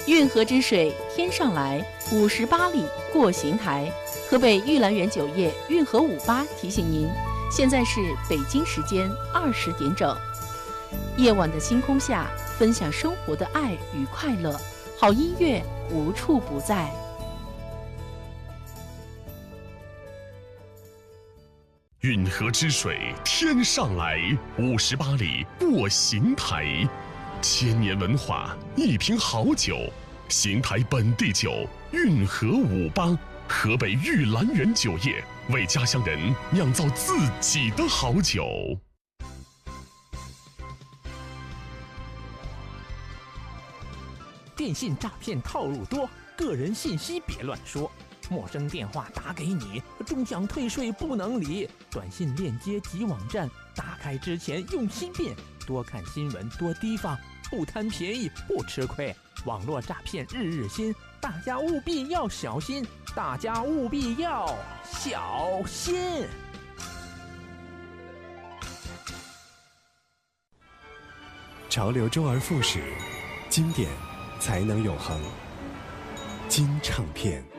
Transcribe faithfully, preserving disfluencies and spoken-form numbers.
运河之水天上来，五十八里过邢台。河北玉兰园酒业运河五八提醒您，现在是北京时间二十点整。夜晚的星空下，分享生活的爱与快乐，好音乐无处不在。 运河之水天上来，五十八里过邢台。千年文化，一瓶好酒，邢台本地酒，运河五八，河北玉兰园酒业为家乡人酿造自己的好酒。 电信诈骗套路多，个人信息别乱说。陌生电话打给你，终享退税不能理。短信链接及网站，打开之前用心辨。多看新闻，多提防，不贪便宜不吃亏。网络诈骗日日新，大家务必要小心，大家务必要小心。 潮流周而复始，经典才能永恒。金唱片。